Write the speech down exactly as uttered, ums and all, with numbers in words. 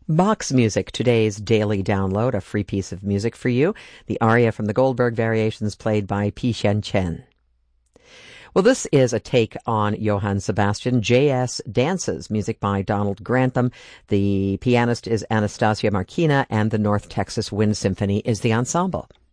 Box Music, today's daily download, a free piece of music for you. The aria from the Goldberg Variations played by Pi Xian Chen. Well, this is a take on Johann Sebastian. J S Dances, music by Donald Grantham. The pianist is Anastasia Markina, and the North Texas Wind Symphony is the ensemble.